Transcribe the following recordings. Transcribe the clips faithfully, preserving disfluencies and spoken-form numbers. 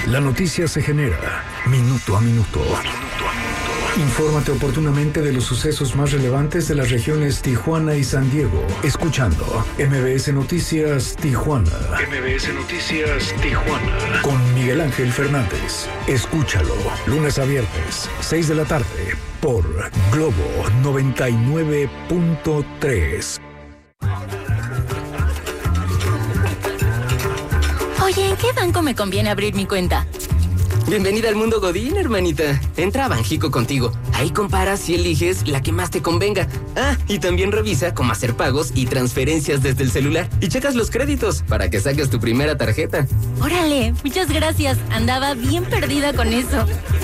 La noticia se genera minuto a minuto. Infórmate oportunamente de los sucesos más relevantes de las regiones Tijuana y San Diego, escuchando M B S Noticias Tijuana. M B S Noticias Tijuana. Con Miguel Ángel Fernández. Escúchalo, lunes a viernes, seis de la tarde, por Globo noventa y nueve punto tres. Oye, ¿en qué banco me conviene abrir mi cuenta? Bienvenida al mundo Godín, hermanita. Entra a Banjico Contigo. Ahí comparas y eliges la que más te convenga. Ah, y también revisa cómo hacer pagos y transferencias desde el celular. Y checas los créditos para que saques tu primera tarjeta. Órale, muchas gracias. Andaba bien perdida con eso.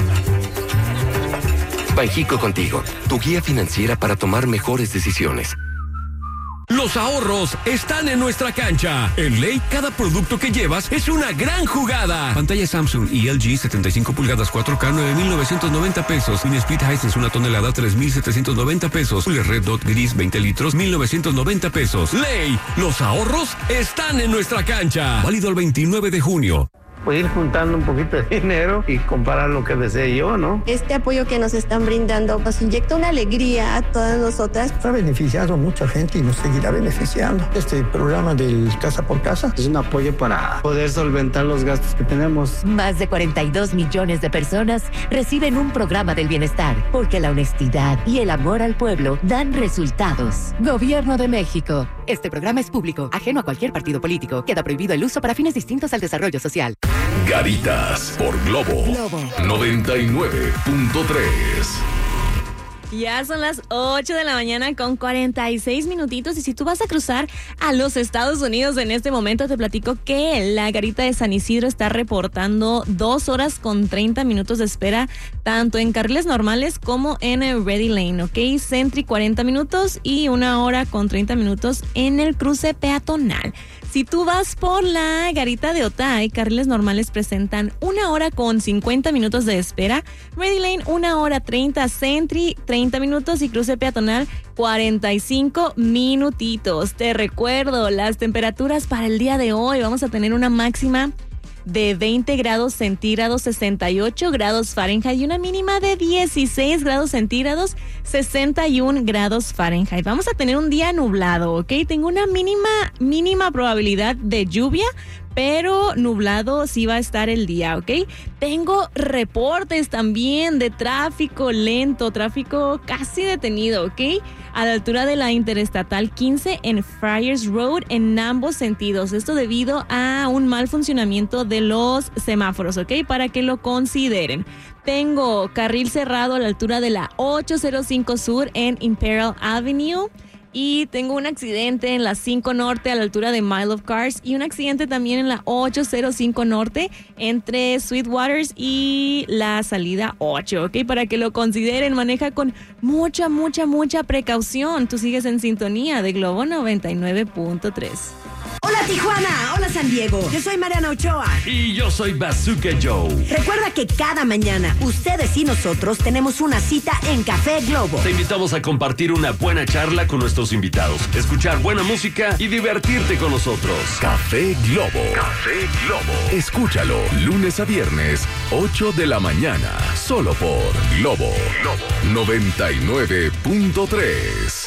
Banjico Contigo, tu guía financiera para tomar mejores decisiones. Los ahorros están en nuestra cancha. En Ley, cada producto que llevas es una gran jugada. Pantalla Samsung y L G setenta y cinco pulgadas cuatro K, nueve mil novecientos noventa pesos. Mini Split Hisense una tonelada, tres mil setecientos noventa pesos. Cooler Red Dot Gris veinte litros, mil novecientos noventa pesos. Ley, los ahorros están en nuestra cancha. Válido el veintinueve de junio. Pues ir juntando un poquito de dinero y comparar lo que desee yo, ¿no? Este apoyo que nos están brindando nos inyecta una alegría a todas nosotras. Ha beneficiado a mucha gente y nos seguirá beneficiando. Este programa del Casa por Casa es un apoyo para poder solventar los gastos que tenemos. Más de cuarenta y dos millones de personas reciben un programa del bienestar, porque la honestidad y el amor al pueblo dan resultados. Gobierno de México. Este programa es público, ajeno a cualquier partido político. Queda prohibido el uso para fines distintos al desarrollo social. Garitas por Globo, Globo. noventa y nueve punto tres. Ya son las ocho de la mañana con cuarenta y seis minutitos y si tú vas a cruzar a los Estados Unidos en este momento, te platico que la Garita de San Isidro está reportando dos horas con treinta minutos de espera, tanto en carriles normales como en el Ready Lane, ¿ok? Sentry cuarenta minutos y una hora con treinta minutos en el cruce peatonal. Si tú vas por la Garita de Otay, carriles normales presentan una hora con cincuenta minutos de espera, Ready Lane una hora treinta, Sentry treinta minutos y cruce peatonal cuarenta y cinco minutitos. Te recuerdo las temperaturas para el día de hoy. Vamos a tener una máxima de veinte grados centígrados, sesenta y ocho grados Fahrenheit y una mínima de dieciséis grados centígrados, sesenta y un grados Fahrenheit. Vamos a tener un día nublado, ¿ok? Tengo una mínima, mínima probabilidad de lluvia, pero nublado sí va a estar el día, ¿ok? Tengo reportes también de tráfico lento, tráfico casi detenido, ¿ok? A la altura de la Interestatal quince en Friars Road en ambos sentidos. Esto debido a un mal funcionamiento de los semáforos, ¿ok? Para que lo consideren. Tengo carril cerrado a la altura de la ochocientos cinco Sur en Imperial Avenue. Y tengo un accidente en la cinco Norte a la altura de Mile of Cars y un accidente también en la ochocientos cinco Norte entre Sweetwaters y la salida ocho, ¿ok? Para que lo consideren, maneja con mucha, mucha, mucha precaución. Tú sigues en sintonía de Globo noventa y nueve punto tres. Hola Tijuana, hola San Diego, yo soy Mariana Ochoa. Y yo soy Bazooka Joe. Recuerda que cada mañana ustedes y nosotros tenemos una cita en Café Globo. Te invitamos a compartir una buena charla con nuestros invitados, escuchar buena música y divertirte con nosotros. Café Globo. Café Globo. Escúchalo lunes a viernes, ocho de la mañana, solo por Globo, Globo noventa y nueve punto tres.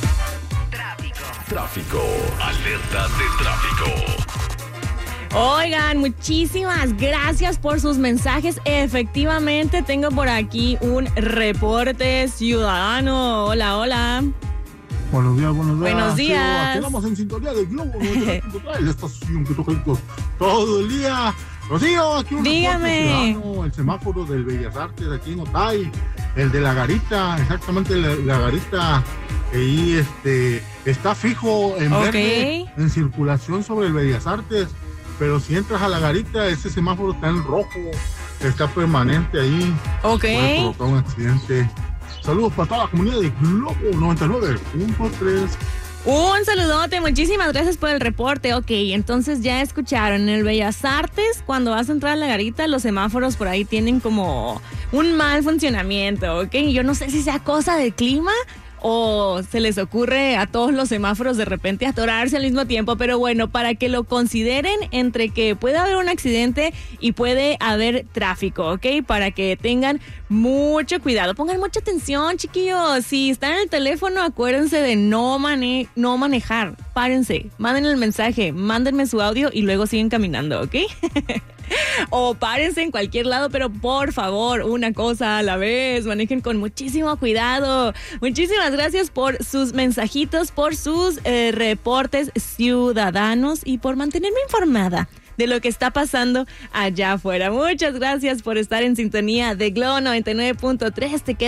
Tráfico. Alerta de tráfico. Oigan, muchísimas gracias por sus mensajes. Efectivamente, tengo por aquí un reporte ciudadano. Hola, hola. Buenos días, buenos días. Buenos días. Aquí vamos en sintonía de Globo, la estación que toca todo el día. Rocío, aquí un Dígame. El semáforo del Bellas Artes aquí en Otay, el de la Garita, exactamente la, la Garita. Ahí este, está fijo en okay. verde, en circulación sobre el Bellas Artes, pero si entras a la Garita, ese semáforo está en rojo, está permanente ahí. Ok. Puede provocar un accidente. Saludos para toda la comunidad de Globo noventa y nueve punto tres. Un saludote, muchísimas gracias por el reporte. Ok, entonces ya escucharon, en el Bellas Artes, cuando vas a entrar a la Garita, los semáforos por ahí tienen como un mal funcionamiento, ok. Yo no sé si sea cosa del clima o se les ocurre a todos los semáforos de repente atorarse al mismo tiempo, pero bueno, para que lo consideren entre que puede haber un accidente y puede haber tráfico, ¿ok? Para que tengan mucho cuidado, pongan mucha atención, chiquillos. Si están en el teléfono, acuérdense de no, mane- no manejar, párense, manden el mensaje, mándenme su audio y luego siguen caminando, ¿ok? O párense en cualquier lado, pero por favor, una cosa a la vez, manejen con muchísimo cuidado. Muchísimas gracias por sus mensajitos, por sus eh, reportes ciudadanos y por mantenerme informada de lo que está pasando allá afuera. Muchas gracias por estar en sintonía de Globo noventa y nueve punto tres. Te queda